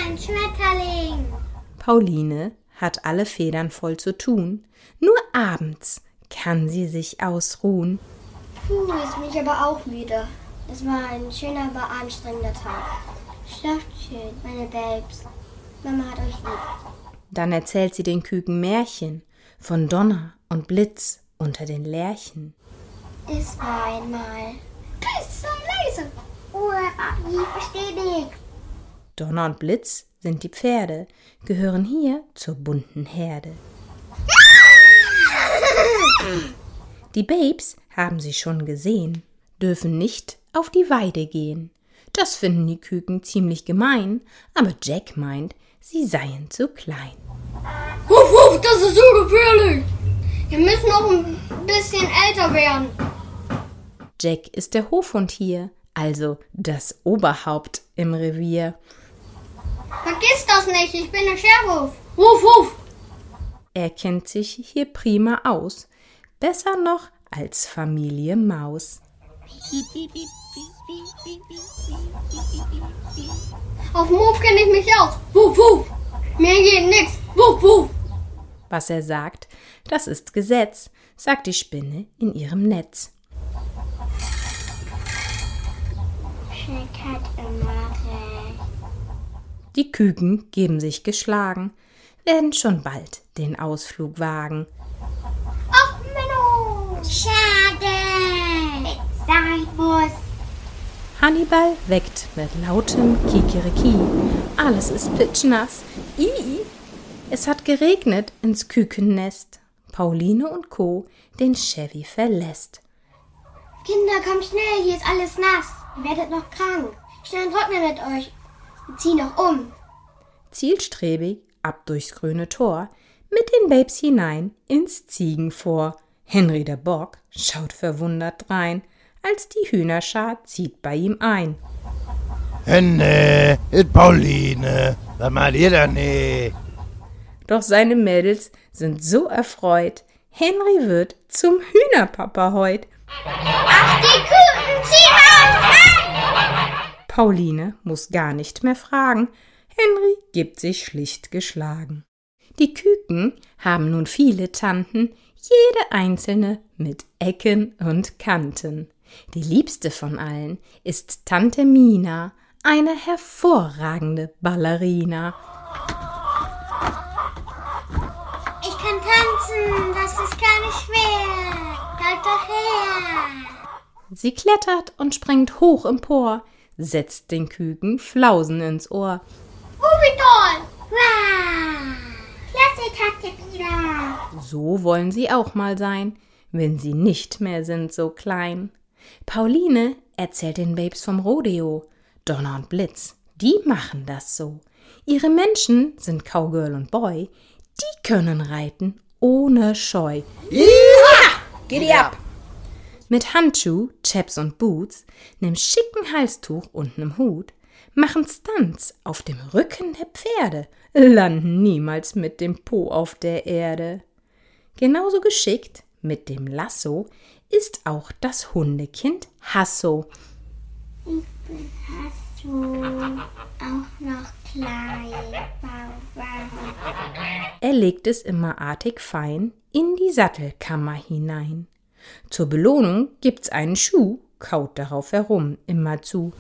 ein Schmetterling. Pauline hat alle Federn voll zu tun. Nur abends kann sie sich ausruhen. Jetzt bin ich aber auch müde. Das war ein schöner, aber anstrengender Tag. Schlaft schön, meine Babes. Mama hat euch lieb. Dann erzählt sie den Küken Märchen von Donner und Blitz unter den Lärchen. Es war einmal... Psst, sei leise. Ich verstehe nichts. Donner und Blitz sind die Pferde, gehören hier zur bunten Herde. Die Babes haben sie schon gesehen, dürfen nicht auf die Weide gehen. Das finden die Küken ziemlich gemein, aber Jack meint, sie seien zu klein. Wuff, wuff, das ist so gefährlich. Wir müssen noch ein bisschen älter werden. Jack ist der Hofhund hier, also das Oberhaupt im Revier. Vergiss das nicht, ich bin der Sheriff. Wuff, wuff. Er kennt sich hier prima aus, besser noch als Familie Maus. Auf Move kenne ich mich aus. Wuff, wuff. Mir geht nix. Wuff, wuff. Was er sagt, das ist Gesetz, sagt die Spinne in ihrem Netz. Jack hat immer recht. Die Küken geben sich geschlagen, werden schon bald den Ausflug wagen. Ach, Menno. Schade. Sein muss. Hannibal weckt mit lautem Kikeriki. Alles ist pitschnass. Ii. Es hat geregnet ins Kükennest. Pauline und Co. den Chevy verlässt. Kinder, kommt schnell, hier ist alles nass. Ihr werdet noch krank. Schnell trocknen mit euch. Und zieh noch um. Zielstrebig ab durchs grüne Tor, mit den Babes hinein ins Ziegenfor. Henry der Bock schaut verwundert drein, als die Hühnerschar zieht bei ihm ein. Henne, it Pauline, was macht ihr da nicht? Doch seine Mädels sind so erfreut, Henry wird zum Hühnerpapa heut. Ach, die Küken, zieh mal rein! Pauline muss gar nicht mehr fragen, Henry gibt sich schlicht geschlagen. Die Küken haben nun viele Tanten, jede einzelne mit Ecken und Kanten. Die liebste von allen ist Tante Mina, eine hervorragende Ballerina. Ich kann tanzen, das ist gar nicht schwer. Halt doch her. Sie klettert und springt hoch empor, setzt den Küken Flausen ins Ohr. Oh, wie toll! Wow! Klasse, Tante Mina. So wollen sie auch mal sein, wenn sie nicht mehr sind so klein. Pauline erzählt den Babes vom Rodeo. Donner und Blitz, die machen das so. Ihre Menschen sind Cowgirl und Boy, die können reiten ohne Scheu. Ja! Giddy ab! Mit Handschuh, Chaps und Boots, nem schicken Halstuch und nem Hut, machen Stunts auf dem Rücken der Pferde, landen niemals mit dem Po auf der Erde. Genauso geschickt mit dem Lasso ist auch das Hundekind Hasso. Ich bin Hasso, auch noch klein. Er legt es immer artig fein in die Sattelkammer hinein. Zur Belohnung gibt's einen Schuh, kaut darauf herum immerzu.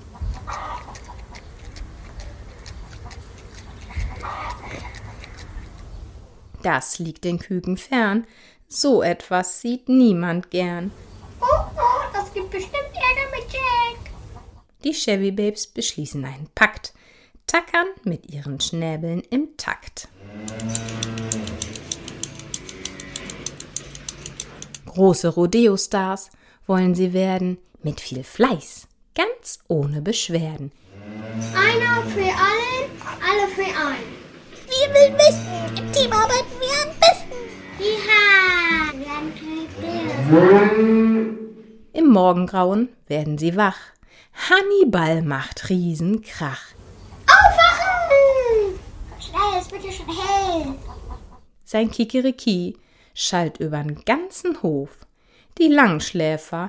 Das liegt den Küken fern, so etwas sieht niemand gern. Oh, das gibt bestimmt Ärger mit Jack. Die Chevy Babes beschließen einen Pakt, tackern mit ihren Schnäbeln im Takt. Große Rodeo-Stars wollen sie werden, mit viel Fleiß, ganz ohne Beschwerden. Einer für alle für einen. Wir will wissen, im Team arbeiten wir am besten. Ja, wir haben Im Morgengrauen werden sie wach. Hannibal macht Riesenkrach. Aufwachen! Schnell, es wird ja schon hell. Sein Kikeriki schallt übern ganzen Hof. Die Langschläfer